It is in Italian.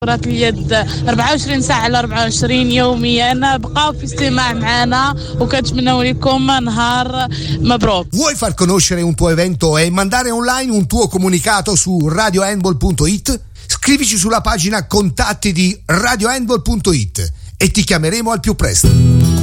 اليد 24 ساعة على 24 يوميا. بقاو في استماع معنا وكنتمنوا لكم نهار مبروك. Vuoi far conoscere un tuo evento e mandare online un tuo comunicato su radiohandball.it? Scrivici sulla pagina contatti di radiohandball.it e ti chiameremo al più presto.